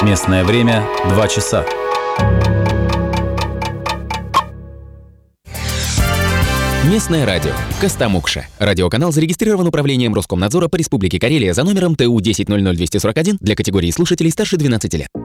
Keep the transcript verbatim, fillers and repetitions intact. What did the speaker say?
Местное время – два часа. Местное радио. Костомукша. Радиоканал зарегистрирован Управлением Роскомнадзора по Республике Карелия за номером Т У десять ноль ноль двести сорок один для категории слушателей старше двенадцати лет.